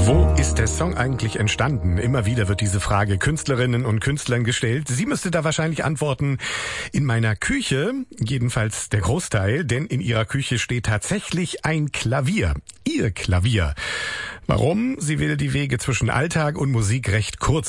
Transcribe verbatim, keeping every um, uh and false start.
Wo ist der Song eigentlich entstanden? Immer wieder wird diese Frage Künstlerinnen und Künstlern gestellt. Sie müsste da wahrscheinlich antworten, in meiner Küche, jedenfalls der Großteil, denn in ihrer Küche steht tatsächlich ein Klavier. Ihr Klavier. Warum? Sie will die Wege zwischen Alltag und Musik recht kurz